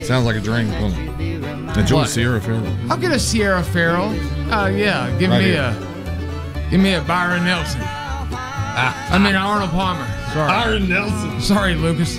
Sounds like a drink. Enjoy What? Sierra Farrell. I'll get a Sierra Farrell. Yeah, give Right me here. a Byron Nelson. I mean Arnold Palmer. Sorry, Byron Nelson. Sorry, Lucas.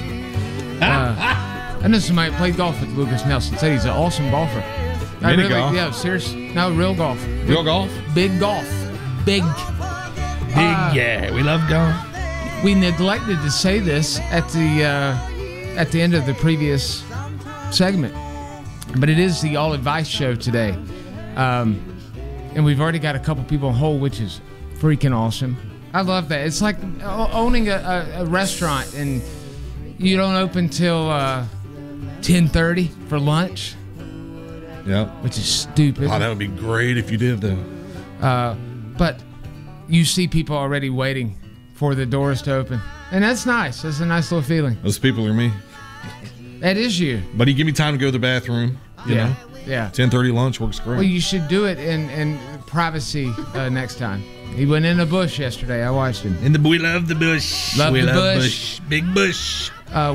I know somebody played golf with Lucas Nelson. Said he's an awesome golfer. Mini golf? Yeah, serious. No, real golf. Real golf? Big golf. Big. Yeah, we love golf. We neglected to say this at the end of the previous segment, but it is the All Advice show today, and we've already got a couple people on hold, which is freaking awesome. I love that. It's like owning a restaurant and you don't open till 10:30 for lunch. Yeah, which is stupid. Oh, that would be great if you did though. But you see people already waiting for the doors to open, and that's nice. That's a nice little feeling. Those people are me. That is you. But you give me time to go to the bathroom. You know? Yeah. 10:30 lunch works great. Well, you should do it in privacy next time. He went in the bush yesterday. I watched him. We love the bush. Love the bush. Big bush.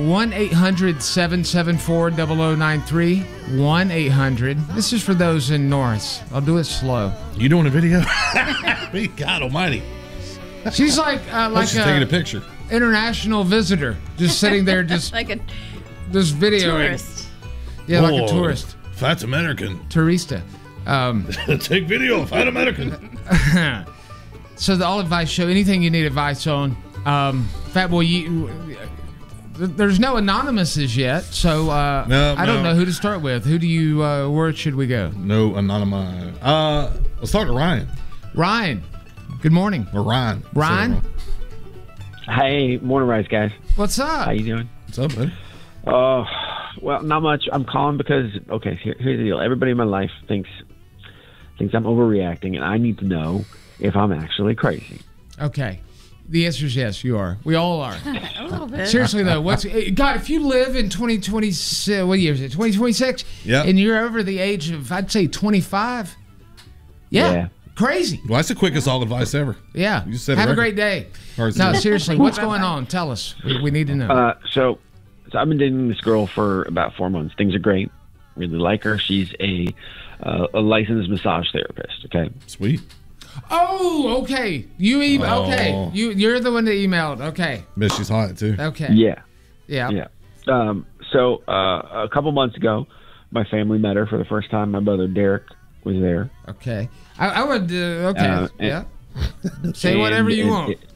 1-800-774-0093. 1-800. This is for those in Norris. I'll do it slow. You doing a video? God almighty. She's like She's taking a picture. International visitor, just sitting there, just like a video. tourist. Yeah, like a tourist. Fat American. Tourista. Take video, Fat American. So the All Advice show, anything you need advice on. Fat Boy, there's no anonymouses yet, so I don't know who to start with. Who do you, where should we go? No anonymous. Let's start with Ryan. Ryan, good morning. Or Ryan. Ryan? Hey, morning, Rise, guys. What's up? How you doing? What's up, buddy? Well, not much. I'm calling because, okay, here's the deal. Everybody in my life thinks I'm overreacting, and I need to know if I'm actually crazy. Okay. The answer is yes, you are. We all are. A little bit. Seriously, though, God, if you live in 2026, what year is it? 2026? Yeah. And you're over the age of, I'd say, 25? Yeah. Crazy. Well, that's the quickest All Advice ever. Yeah. You said Have a record. great day. Hard to No, say. seriously, what's going on? Tell us. We need to know. So I've been dating this girl for about 4 months. Things are great. Really like her. She's a licensed massage therapist. Okay. Sweet. Oh, okay. Okay. Oh. You're the one that emailed. Okay. Bet she's hot too. Okay. Yeah. Yeah. So a couple months ago, my family met her for the first time. My brother Derek was there. Okay. I would. Okay. Yeah. Say and- whatever you and- want.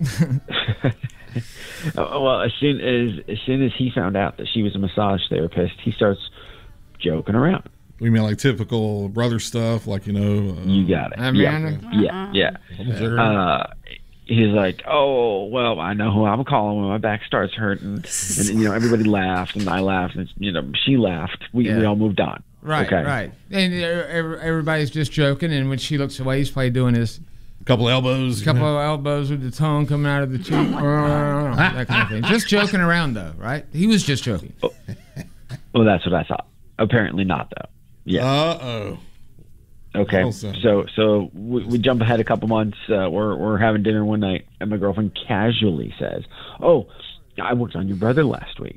Well, as soon as he found out that she was a massage therapist, he starts joking around. We mean like typical brother stuff, like You got it. Yeah. He's like, oh, well, I know who I'm calling when my back starts hurting, and everybody laughed, and I laughed, and she laughed. We all moved on. Right. Okay. Right. And everybody's just joking, and when she looks away, he's probably doing his couple elbows, of elbows with the tongue coming out of the cheek, that kind of thing. Just joking around, though, right? He was just joking. Well, that's what I thought. Apparently not, though. Yeah. Uh-oh. Okay. Also. So we jump ahead a couple months. We're having dinner one night, and my girlfriend casually says, "Oh, I worked on your brother last week."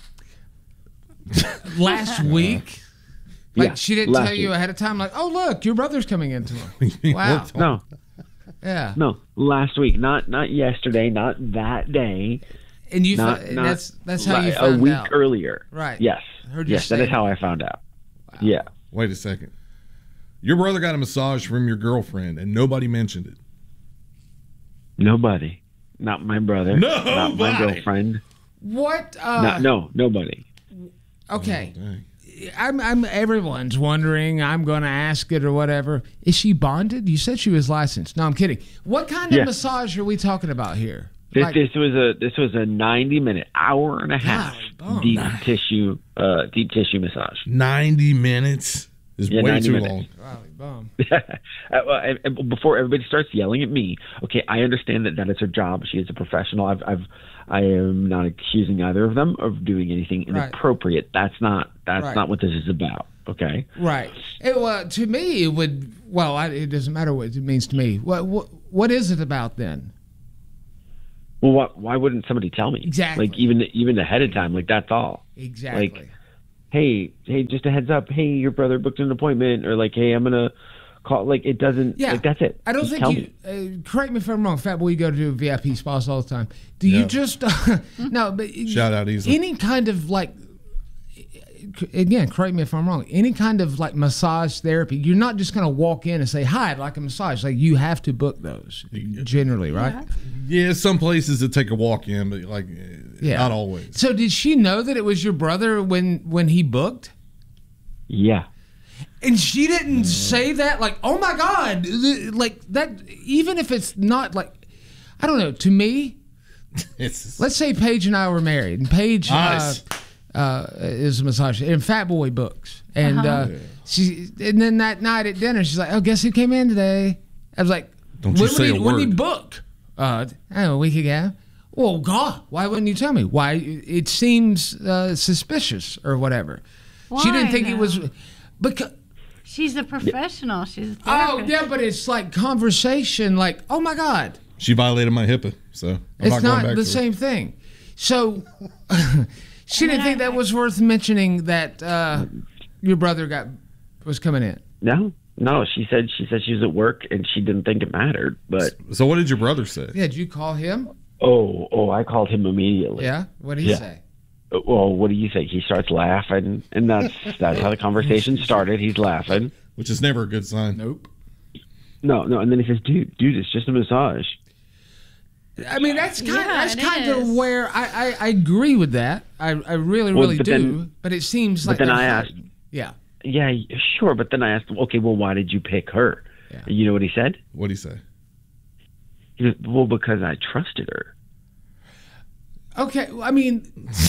Last week? Like, Yeah, she didn't last tell you week. ahead of time, like, oh, look, your brother's coming in tomorrow. Wow. No. Yeah. No, last week, not yesterday, not that day. And you Not- that's how you a found week out. earlier. Right. Yes. Heard you Yes, that say is how I found out. Wow. Yeah. Wait a second. Your brother got a massage from your girlfriend, and nobody mentioned it. Nobody. Not my brother. Not my Nobody. girlfriend. What? Nobody. Okay. Oh, dang. I'm everyone's wondering. I'm going to ask it or whatever. Is she bonded? You said she was licensed. No, I'm kidding. What kind of Yeah. massage are we talking about here? This Like- this was a 90-minute, hour and a half God, deep tissue massage. 90 minutes is Yeah, way 90 too minutes. long. Golly bum. And before everybody starts yelling at me, okay, I understand that is her job. She is a professional. I am not accusing either of them of doing anything inappropriate. That's not what this is about. Okay. Right. To me, it would. Well, it doesn't matter what it means to me. What is it about then? Well, why wouldn't somebody tell me? Exactly. Like even ahead of time. Like that's all. Exactly. Like, hey, just a heads up. Hey, your brother booked an appointment, or like, hey, I'm gonna call. Like, it doesn't. Yeah, like, that's it. I don't Just think tell you. me. Correct me if I'm wrong. Fat Boy, you go to VIP spas all the time. Do you just no? But Shout out easily. Any kind of like. Again, correct me if I'm wrong. Any kind of like massage therapy, you're not just going to walk in and say, "Hi, I'd like a massage." Like you have to book those generally, right? Yeah, some places that take a walk in, but like not always. So did she know that it was your brother when he booked? Yeah. And she didn't say that, like, "Oh my God," like that. Even if it's not like, I don't know. To me, let's say Paige and I were married, and Paige. Nice. Is a massage and Fat Boy books, and and then that night at dinner she's like, "Oh, guess who came in today?" I was like, "Don't you say a word." When did he book? A week ago. Well, God, why wouldn't you tell me? Why? It seems suspicious or whatever. Why, she didn't think it was because she's a professional. She's a therapist. Oh yeah, but it's like conversation. Like, oh my God, she violated my HIPAA, so it's not the same thing. So. She didn't think that was worth mentioning that your brother was coming in. No. She said she was at work and she didn't think it mattered. But so, what did your brother say? Yeah, did you call him? Oh, I called him immediately. Yeah, what did he say? Well, what do you think? He starts laughing, and that's how the conversation started. He's laughing, which is never a good sign. Nope. No, and then he says, "Dude, it's just a massage." I mean, that's kind of where I agree with that. I really do. Then, but it seems like. But then I asked. Yeah. Yeah, sure. But then I asked, okay, well, why did you pick her? Yeah. You know what he said? What did he say? He goes, well, because I trusted her. Okay, I mean,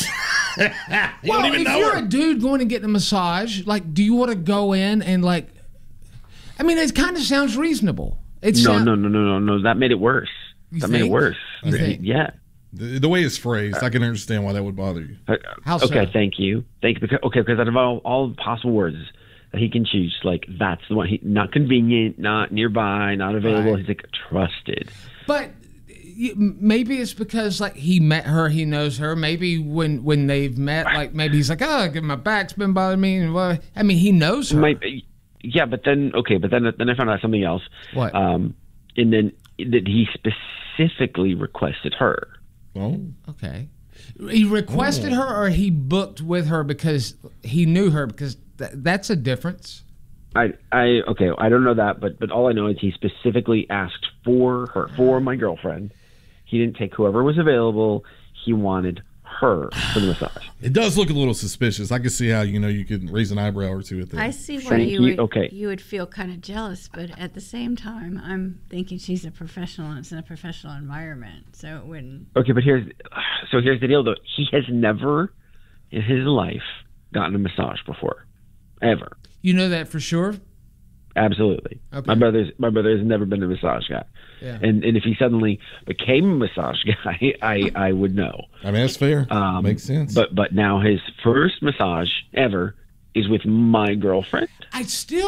well, if you're a dude going to get a massage, like, do you want to go in and like? I mean, it kind of sounds reasonable. No. That made it worse. Made it worse. Yeah. The way it's phrased, I can understand why that would bother you. How so? Okay, thank you. Because out of all possible words that he can choose, like that's the one. Not convenient, not nearby, not available. Right. He's like trusted. But maybe it's because like he met her, he knows her. Maybe when they've met, like maybe he's like, oh, my back's been bothering me. And I mean, he knows her. Yeah, but then I found out something else. What? And then that he specifically requested her. Oh, okay. He requested her, or he booked with her because he knew her. Because that's a difference. I don't know that, but all I know is he specifically asked for her, for my girlfriend. He didn't take whoever was available. He wanted her for the massage. It does look a little suspicious. I can see how you could raise an eyebrow or two at that. I see why you would feel kind of jealous, but at the same time, I'm thinking she's a professional and it's in a professional environment, so it wouldn't. Okay, but here's the deal though. He has never in his life gotten a massage before, ever. You know that for sure? Absolutely. Okay. My brother has never been a massage guy. Yeah. And if he suddenly became a massage guy, I would know. I mean, that's fair. Makes sense. But now his first massage ever is with my girlfriend. I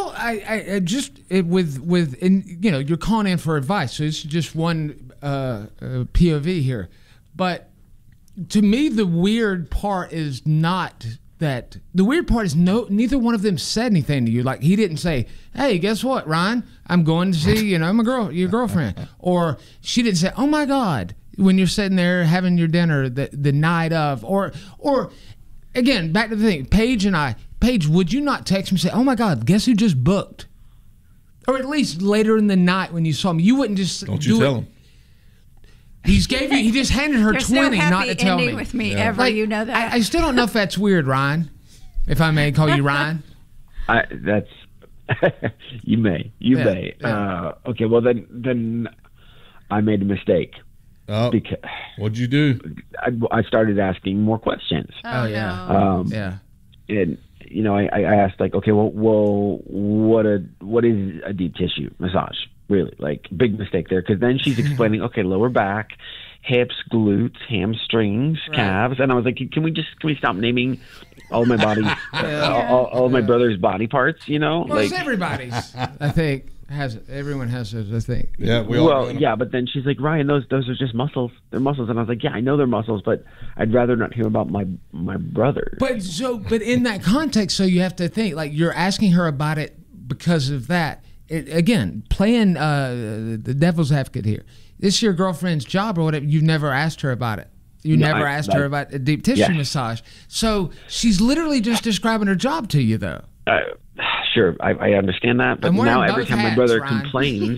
you're calling in for advice, so it's just one POV here. But to me, the weird part is not that. The weird part is neither one of them said anything to you. Like he didn't say, "Hey, guess what, Ryan? I'm going to see your girlfriend," or she didn't say, "Oh my God," when you're sitting there having your dinner the night of, or again, back to the thing. Paige, would you not text me and say, "Oh my God, guess who just booked?" Or at least later in the night when you saw me, you wouldn't just don't you tell him. He just handed her 20 not to tell me. With me ever, you know that. I still don't know if that's weird, Ryan. If I may call you Ryan. That's you may. Yeah. Okay, well then I made a mistake. Oh, because what'd you do? I started asking more questions. Oh yeah. Yeah. And I asked like, okay, well, what is a deep tissue massage? Really, like big mistake there, because then she's explaining, okay, lower back, hips, glutes, hamstrings, calves, and I was like, can we stop naming all of my body, all of my brother's body parts? Well, it's everybody's, I think. Everyone has a thing. Yeah, but then she's like, Ryan, those are just muscles. They're muscles, and I was like, yeah, I know they're muscles, but I'd rather not hear about my brother. But in that context, so you have to think like you're asking her about it because of that. Again, playing the devil's advocate here. This is your girlfriend's job or whatever. You've never asked her about it. You never asked her about a deep tissue massage. So she's literally just describing her job to you, though. Sure, I understand that, but now every time my brother complains,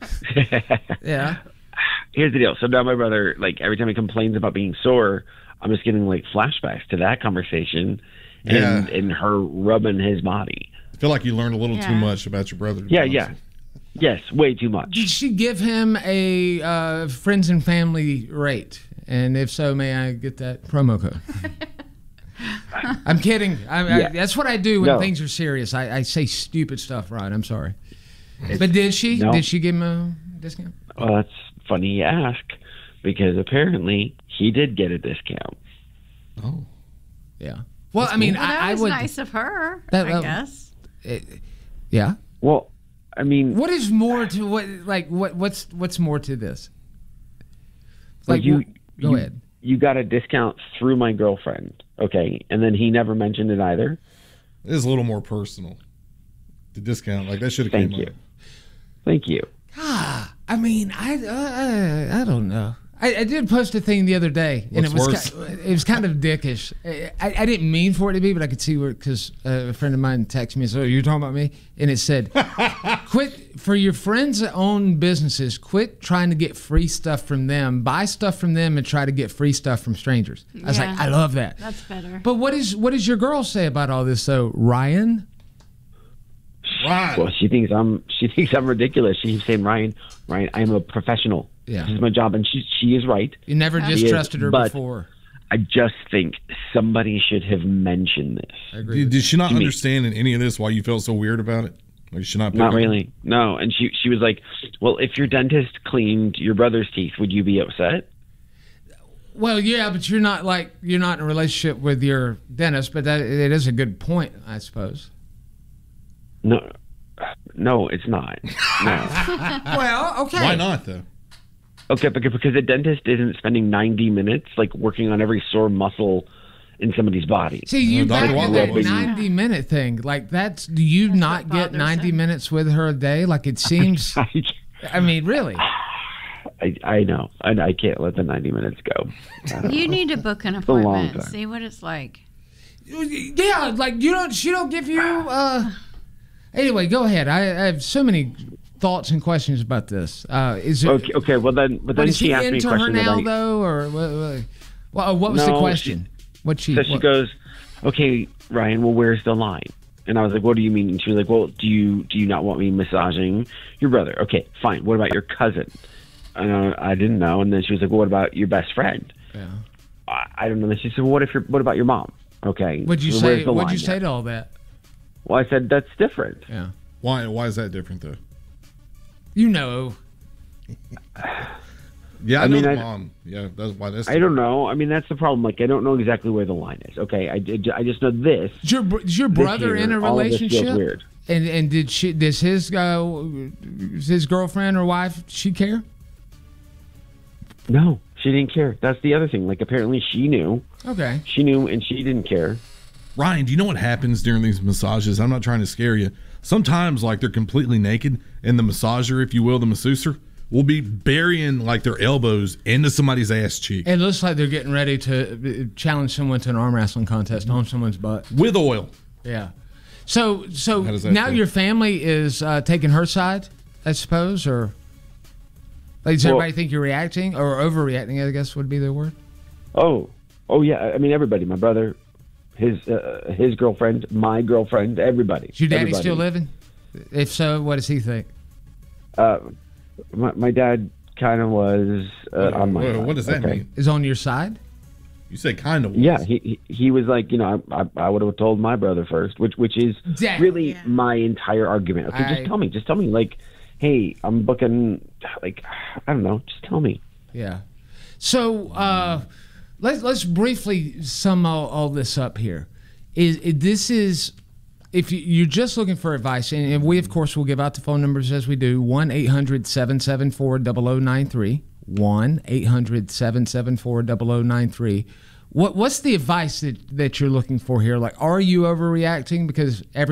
yeah. Here's the deal. So now my brother, like every time he complains about being sore, I'm just getting like flashbacks to that conversation, and her rubbing his body. I feel like you learned a little too much about your brother. Yeah. Yes, way too much. Did she give him a friends and family rate? And if so, may I get that promo code? I'm kidding. That's what I do when things are serious. I say stupid stuff, right? I'm sorry. But did she? No. Did she give him a discount? Well, that's funny you ask, because apparently he did get a discount. Oh. Yeah. Well, I mean, that was nice of her, I guess. Yeah. Well, I mean, what is more to what's more to this? Like go ahead. You got a discount through my girlfriend, okay, and then he never mentioned it either. It is a little more personal. The discount, like that should have came up. Thank you. I mean, I don't know. I did post a thing the other day, and it was kind of dickish. I didn't mean for it to be, but I could see where, because a friend of mine texted me and said, "Oh, you're talking about me?" And it said, "Quit for your friends that own businesses. Quit trying to get free stuff from them. Buy stuff from them and try to get free stuff from strangers." I was like, I love that. That's better. But what does your girl say about all this, though, Ryan? Well, she thinks I'm ridiculous. She's saying, Ryan, I am a professional. Yeah. This is my job, and she is right. You never distrusted her before. I just think somebody should have mentioned this. I agree. Did she not understand in any of this why you felt so weird about it? Like she not really. No, and she was like, "Well, if your dentist cleaned your brother's teeth, would you be upset?" Well, yeah, but you're not in a relationship with your dentist, but it is a good point, I suppose. No, it's not. No. Well, okay. Why not though? Okay, because a dentist isn't spending 90 minutes like working on every sore muscle in somebody's body. See, you back to that 90-minute thing. Like do you not get 90 minutes with her a day? Like it seems. I mean, really. I know. I can't let the 90 minutes go. You need to book an appointment. See what it's like. Yeah, like she don't give you. Anyway, go ahead. I have so many thoughts and questions about this. Is it okay? Well, then she asked me a question. Is he into her now, though, or what was the question? She goes, "Okay, Ryan. Well, where's the line?" And I was like, "What do you mean?" And she was like, "Well, do you not want me massaging your brother?" Okay, fine. What about your cousin? I didn't know. And then she was like, "Well, what about your best friend?" Yeah. I don't know. And she said, "Well, what about your mom?" Okay. What'd you say? What'd you say to all that? Well, I said that's different. Yeah. Why is that different though? You know. Yeah, I know the mom. Yeah, that's why. I don't know. I mean, that's the problem. Like, I don't know exactly where the line is. Okay, I just know this. Is your brother in a relationship? All of this feels weird. And does his girlfriend or wife, she care? No, she didn't care. That's the other thing. Like, apparently she knew. Okay. She knew, and she didn't care. Ryan, do you know what happens during these massages? I'm not trying to scare you. Sometimes, like, they're completely naked, and the massager, if you will, the masseuser, will be burying, like, their elbows into somebody's ass cheek. It looks like they're getting ready to challenge someone to an arm wrestling contest on someone's butt. With oil. Yeah. So now your family is taking her side, I suppose, or does everybody think you're reacting or overreacting, I guess would be the word? Oh, yeah. I mean, everybody. My brother, his girlfriend, my girlfriend, everybody. Is your daddy still living? If so, what does he think? My dad kind of was on my side. What does that mean? Is on your side? You say kind of was. Yeah, he was like, I would have told my brother first, which is really my entire argument. Okay, just tell me, like, hey, I'm booking, like, I don't know, just tell me. Yeah. So let's briefly sum all this up here. This is if you're just looking for advice, and we, of course, will give out the phone numbers as we do, 1-800-774-0093, 1-800-774-0093. What's the advice that you're looking for here? Like, are you overreacting? Because